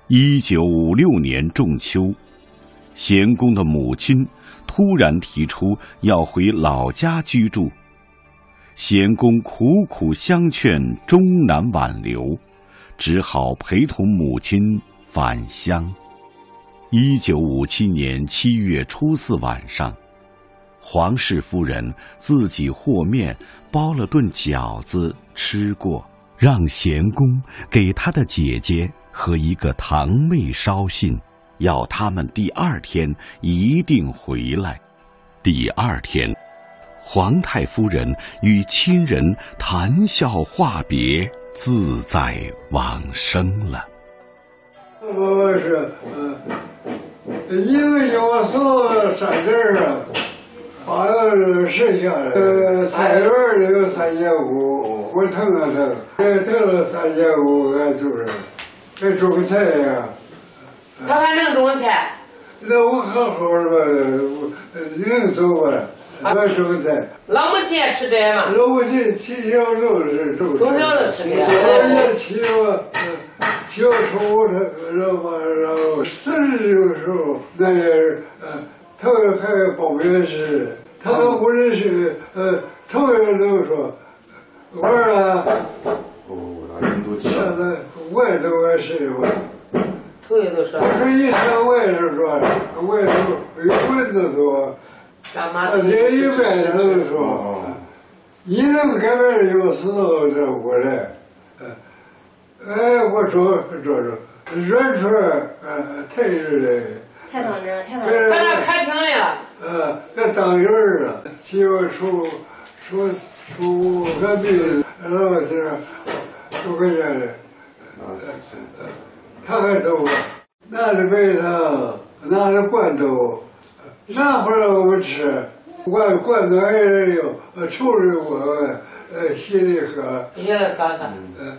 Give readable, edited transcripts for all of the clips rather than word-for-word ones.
1956年仲秋，贤公的母亲突然提出要回老家居住。贤公苦苦相劝，终难挽留，只好陪同母亲返乡。1957年7月初4晚上，黄氏夫人自己和面包了顿饺子吃过，让贤公给他的姐姐和一个堂妹捎信，要他们第2天一定回来。第2天，皇太夫人与亲人谈笑话别，自在往生了。 我是因为有所山地啊，把剩下的菜园里有3.5，我腾了腾，腾了3.5，俺就是该种个菜呀。 他还能种菜？ 那我好好的吧，能种吧。我种个菜。 老母亲也吃这吗？ 老母亲从小就是种。 从小就吃这。 我也骑我，小时候然后40的时候，那也是头还报名时，他都不认识，头一个都说，我说现在外头是我。 头一都说。 我说一上外头说，外头有蚊子多。他这一外头说，你能改变有时候这我来，我说软出来，太热了。 太当真，太当真。搁那开庭来了。 搁当院了，媳妇出隔壁老板都搁家里，他还走了，拿着白糖，拿着罐头。那会儿我们吃，罐头还是有抽着我，稀里喝。 稀里喝喝。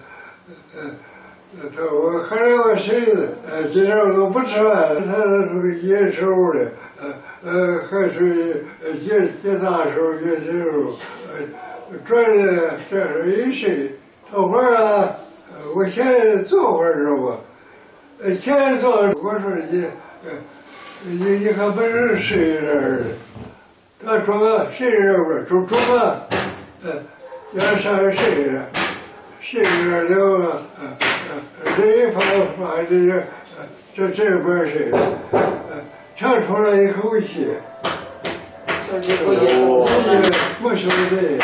我后来我谁今天我都不吃饭了，他属于野手的，还属于野大手、野小手，转的这是一谁？头会儿啊，我现在坐会儿是不？现在坐，我说你还不是谁人？他装个谁人不？装个，叫上谁人？谁人了？这一发这不是谁？长出来一口气，没说的。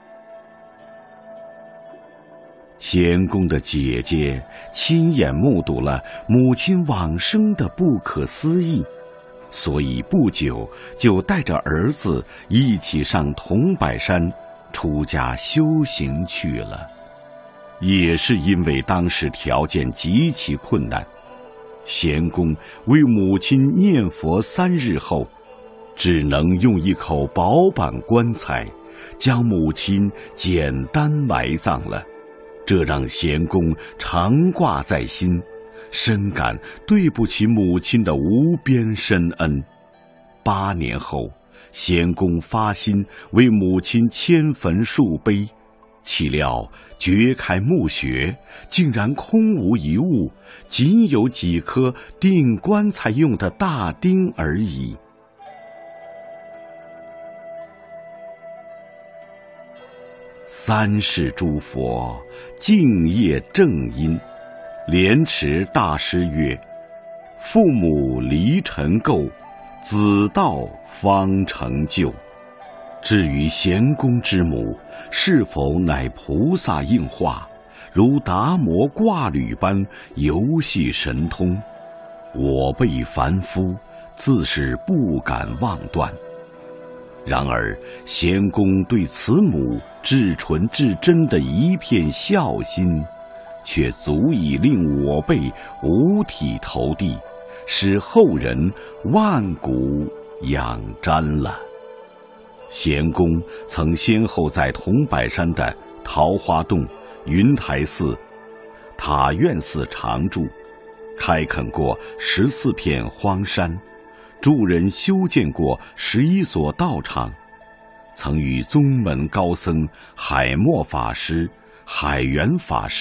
贤公的姐姐亲眼目睹了母亲往生的不可思议，所以不久就带着儿子一起上桐柏山出家修行去了。也是因为当时条件极其困难，贤公为母亲念佛3日后，只能用一口薄板棺材将母亲简单埋葬了。这让贤公常挂在心，深感对不起母亲的无边深恩。8年后，贤公发心为母亲迁坟树碑，岂料掘开墓穴，竟然空无一物，仅有几颗钉棺材用的大钉而已。3世诸佛敬业正因，莲池大师曰：父母离尘垢，子道方成就。至于贤公之母是否乃菩萨应化，如达摩挂履般游戏神通，我辈凡夫自是不敢妄断。然而贤公对慈母至纯至真的一片孝心，却足以令我辈五体投地，使后人万古仰瞻了。贤公曾先后在桐柏山的桃花洞、云台寺、塔院寺常住，开垦过14片荒山，助人修建过11所道场，曾与宗门高僧海默法师、海源法师、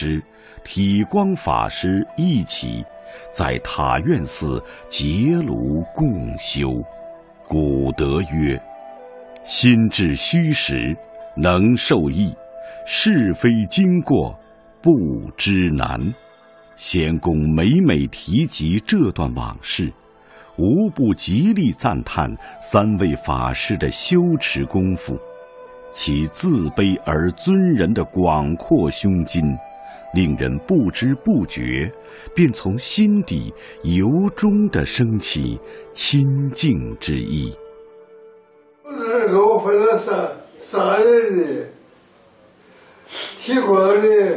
体光法师一起在塔院寺结庐共修。古德曰：心至虚实，能受益；是非经过，不知难。贤公每每提及这段往事，无不极力赞叹三位法师的修持功夫，其自卑而尊人的广阔胸襟，令人不知不觉便从心底由衷地升起亲近之意。 这个我分了三人的，提光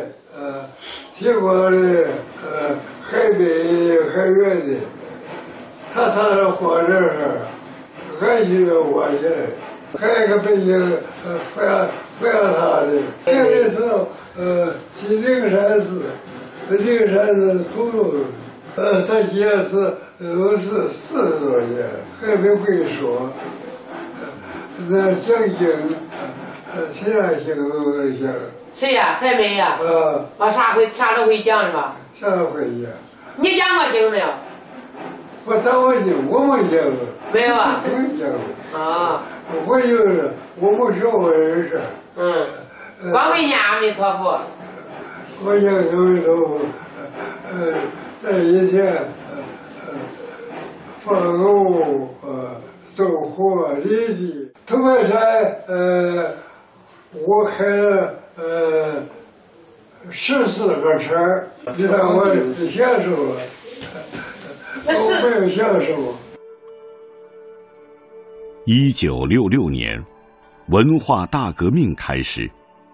的，海北海远的，他仨人放这儿，俺就要往下来。还有一个北京佛阳塔的，这个是灵山寺土路，他今年是40多年，还没会说。那讲经，谁来讲都能讲。 谁呀？还没呀？啥都会讲是吧？ 啥都会讲。 你讲过经没有？ 我讲过经，我没讲过。 没有啊？ 没讲过。 啊。 我就是我没学过这事。 光会念阿弥陀佛。 我讲阿弥陀佛，在以前，放牛走火犁地。头半山我开了14个车，你看我享受了，我没有享受。 1966年，文化大革命开始，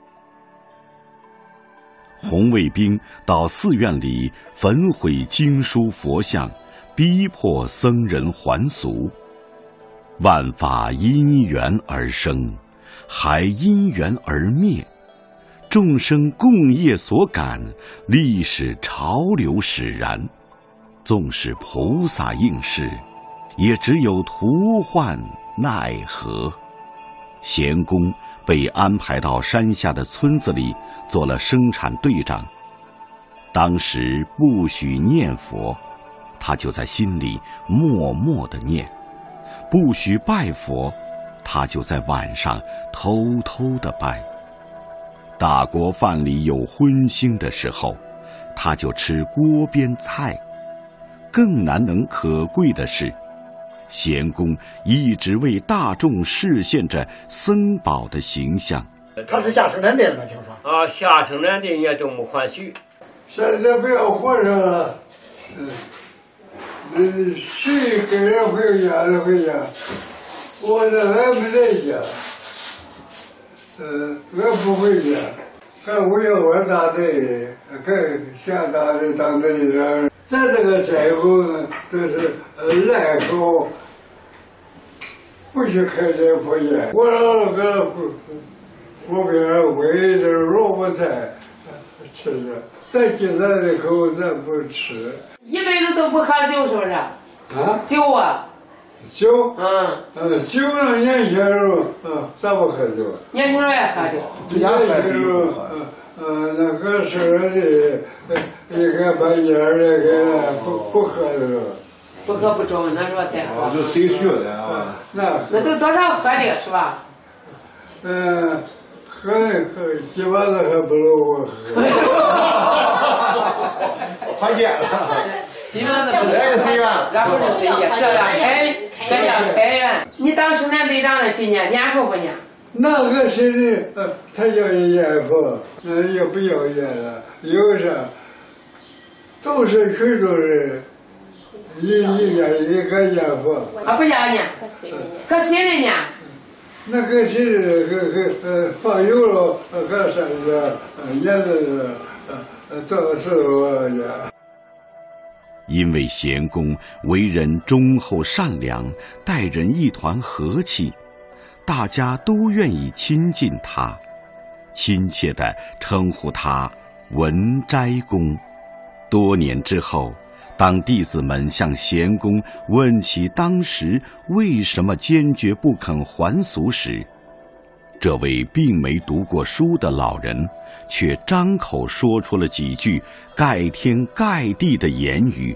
红卫兵到寺院里焚毁经书佛像，逼迫僧人还俗。万法因缘而生，还因缘而灭。众生共业所感，历史潮流使然。纵使菩萨应是，也只有徒唤奈何。贤公被安排到山下的村子里做了生产队长。当时不许念佛，他就在心里默默地念；不许拜佛，他就在晚上偷偷地拜。大锅饭里有荤腥的时候，他就吃锅边菜。更难能可贵的是，贤公一直为大众示现着僧宝的形象。 他是下生产队的吗？听说下生产队也都没还许。 现在不要活着了，谁跟人回家就回家，我这还没在家，我不回家，我要玩大队，跟下大队当队长。咱这个斋后呢，都是赖口，不许开这破烟。我老搁锅边煨点萝卜菜吃着，咱今咱的口咱不吃。 一辈子都不喝酒是不是？酒啊。 酒。酒呢，年轻时候咱不喝酒。 年轻时候也喝酒。 年轻时候那个时候的，应该把烟那个不喝的。 不喝不中，那说太好。 就谁学的啊？ 那都多少喝的是吧？ 喝基本上还不如我喝。 还见了。 基本上不如。俺不是随意，这样开源。你当生产队长的今年念佛不念？ 那个谁的，他要念佛，也不要念了，有啥？都是群众人，一个念佛。 不要念，搁心里念。 那个谁放油了，搁山上念的做事我念。 因为贤公为人忠厚善良，待人一团和气，大家都愿意亲近他，亲切地称呼他文斋公。多年之后，当弟子们向贤公问起当时为什么坚决不肯还俗时， 这位并没读过书的老人，却张口说出了几句盖天盖地的言语。